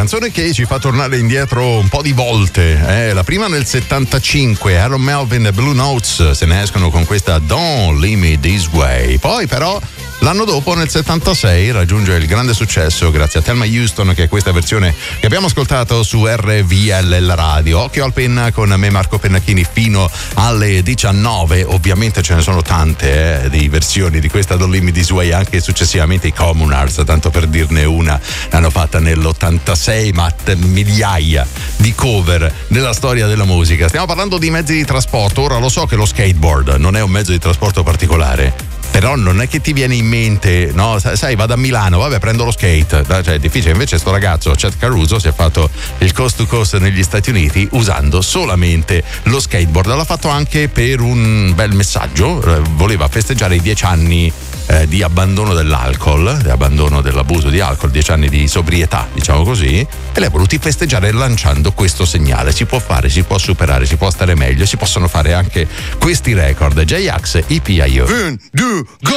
canzone che ci fa tornare indietro un po' di volte. La prima nel 75, Aaron Melvin e Blue Notes se ne escono con questa Don't Leave Me This Way. Poi però l'anno dopo, nel 76, raggiunge il grande successo grazie a Thelma Houston, che è questa versione che abbiamo ascoltato su RVL la radio. Occhio al penna con me, Marco Pennacchini, fino alle 19. Ovviamente ce ne sono tante di versioni di questa Don't Leave Me This Way, anche successivamente i Communards, tanto per dirne una, l'hanno fatta nell'86, ma migliaia di cover nella storia della musica. Stiamo parlando di mezzi di trasporto. Ora lo so che lo skateboard non è un mezzo di trasporto particolare, però non è che ti viene in mente, no? Sai, vado a Milano, vabbè, prendo lo skate, cioè è difficile. Invece sto ragazzo, Chad Caruso, si è fatto il coast to coast negli Stati Uniti usando solamente lo skateboard. L'ha fatto anche per un bel messaggio, voleva festeggiare i 10 anni di abbandono dell'alcol, di abbandono dell'abuso di alcol, 10 anni di sobrietà, diciamo così, e li ha voluti festeggiare lanciando questo segnale. Si può fare, si può superare, si può stare meglio, si possono fare anche questi record. J-Ax, EPIO. 1, 2, go!